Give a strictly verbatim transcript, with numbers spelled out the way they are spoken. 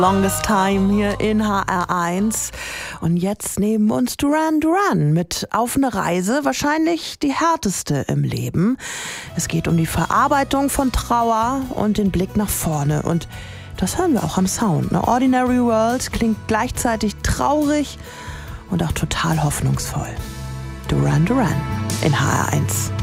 Longest Time hier in H R eins. Und jetzt neben uns Duran Duran mit Auf eine Reise, wahrscheinlich die härteste im Leben. Es geht um die Verarbeitung von Trauer und den Blick nach vorne. Und das hören wir auch am Sound. Ne? Ordinary World klingt gleichzeitig traurig und auch total hoffnungsvoll. Duran Duran in H R eins.